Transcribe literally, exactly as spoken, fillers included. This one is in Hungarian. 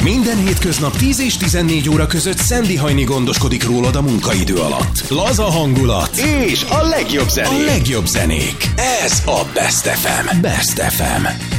Minden hétköznap tíz és tizennégy óra között Szendi Hajni gondoskodik rólad a munkaidő alatt. Laza hangulat és a legjobb zenék. A legjobb zenék. Ez a Best ef em. Best ef em.